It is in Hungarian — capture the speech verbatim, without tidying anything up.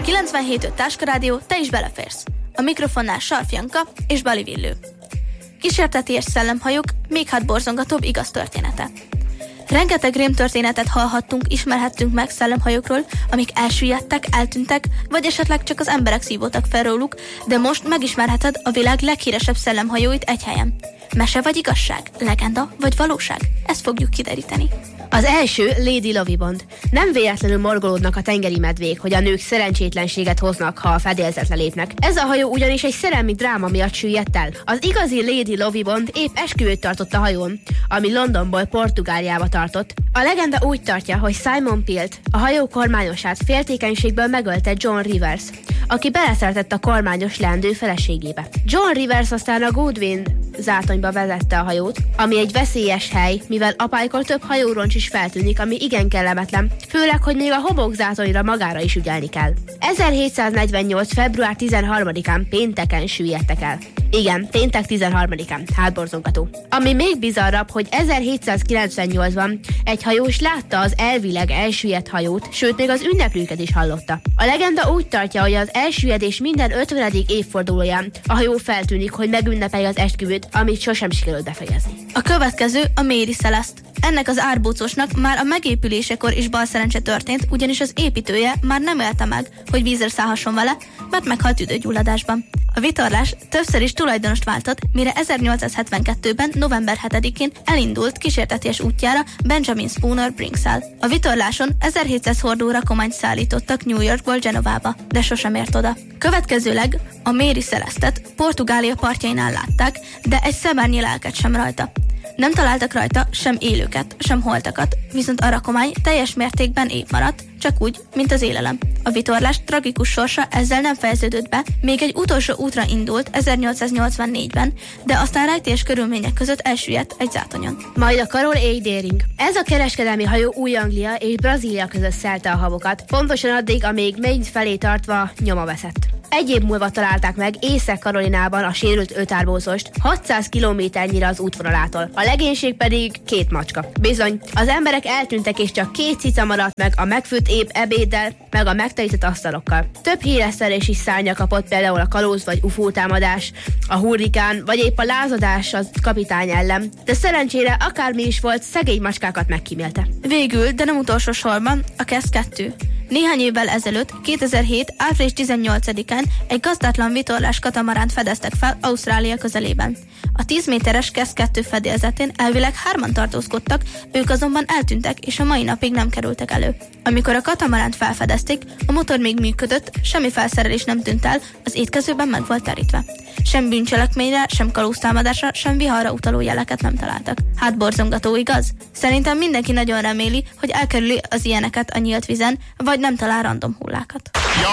kilencvenhét öt Táskarádió, te is beleférsz. A mikrofonnál Sarf Janka és Bali Villő. Kísérteties szellemhajók, még hát borzongatóbb igaz története. Rengeteg rémtörténetet hallhattunk, ismerhettünk meg szellemhajókról, amik elsüllyedtek, eltűntek, vagy esetleg csak az emberek szívódtak fel róluk, de most megismerheted a világ leghíresebb szellemhajóit egy helyen. Mese vagy igazság? Legenda vagy valóság? Ezt fogjuk kideríteni. Az első Lady Lovibond. Nem véletlenül morgolódnak a tengeri medvék, hogy a nők szerencsétlenséget hoznak, ha a fedélzetre lépnek. Ez a hajó ugyanis egy szerelmi dráma miatt süllyedt el. Az igazi Lady Lovibond épp esküvőt tartott a hajón, ami Londonból Portugáliába tartott. A legenda úgy tartja, hogy Simon Pilt, a hajó kormányosát féltékenységből megölte John Rivers, aki beleszeretett a kormányos leendő feleségébe. John Rivers aztán a Goodwin zátonyba vezette a hajót, ami egy veszélyes hely, mivel apálykor több hajóroncs is feltűnik, ami igen kellemetlen, főleg, hogy még a homokzátonyra magára is ügyelni kell. ezerhétszáznegyvennyolc február tizenharmadikán pénteken süllyedtek el. Igen, péntek tizenharmadikán, hátborzongató. Ami még bizarrabb, hogy ezerhétszázkilencvennyolcban egy hajós látta az elvileg elsüllyedt hajót, sőt még az ünneplőket is hallotta. A legenda úgy tartja, hogy az elsüllyedés minden ötvenedik évfordulóján a hajó feltűnik, hogy megünnepelje az esküvőt, amit sosem sikerült befejezni. A következő a Mary Celeste. Ennek az árbócosnak már a megépülésekor is balszerencse történt, ugyanis az építője már nem élte meg, hogy vízre szállhasson vele, mert meghalt tüdőgyulladásban. A vitorlás többször is tulajdonost váltott, mire ezernyolcszázhetvenkettőben. november hetedikén elindult kísérteties útjára Benjamin Spooner Brinksell. A vitorláson ezerhétszáz hordó rakományt szállítottak New Yorkból Genovába, de sosem ért oda. Következőleg a Mary Celeste-et Portugália partjainál látták, de egy szemernyi lelket sem rajta. Nem találtak rajta sem élőket, sem holtakat, viszont a rakomány teljes mértékben épp maradt, csak úgy, mint az élelem. A vitorlás tragikus sorsa ezzel nem fejeződött be, még egy utolsó útra indult ezernyolcszáznyolcvannégyben, de aztán rejtélyes körülmények között elsüllyedt egy zátonyon. Majd a Carol A. Deering. Ez a kereskedelmi hajó Új-Anglia és Brazília között szelte a habokat, pontosan addig, amíg Maine felé tartva nyoma veszett. Egy év múlva találták meg Észak-Karolinában a sérült öt árbócost, hatszáz kilométernyire az útvonalától. A legénység pedig két macska. Bizony, az emberek eltűntek és csak két cica maradt meg a megfőtt épp ebéddel, meg a megterított asztalokkal. Több híresztelés is szárnya kapott, például a kalóz vagy ufó támadás, a hurrikán, vagy épp a lázadás az kapitány ellen, de szerencsére akármi is volt, szegény macskákat megkímélte. Végül, de nem utolsó sorban, a Cass kettő. Néhány évvel ezelőtt, kétezer-hét. április tizennyolcadikán egy gazdátlan vitorlás katamaránt fedeztek fel Ausztrália közelében. A tíz méteres Cass kettő fedélzetén elvileg hárman tartózkodtak, ők azonban eltűntek és a mai napig nem kerültek elő. Amikor a katamaránt felfedezték, a motor még működött, semmi felszerelés nem tűnt el, az étkezőben meg volt terítve. Sem bűncselekményre, sem kalóztámadásra, sem viharra utaló jeleket nem találtak. Hát borzongató, igaz? Szerintem mindenki nagyon reméli, hogy elkerüli az ilyeneket a nyílt vízen, vagy nem talál random hullákat.